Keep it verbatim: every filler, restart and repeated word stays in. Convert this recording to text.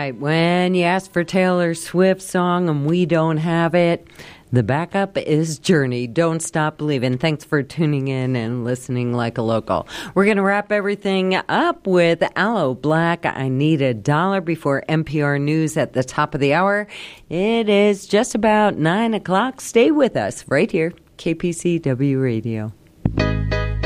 right. When you ask for Taylor Swift's song and we don't have it, the backup is Journey. Don't Stop Believing. Thanks for tuning in and listening like a local. We're going to wrap everything up with Aloe Blacc, I Need a Dollar, before N P R News at the top of the hour. It is just about nine o'clock. Stay with us right here, K P C W Radio.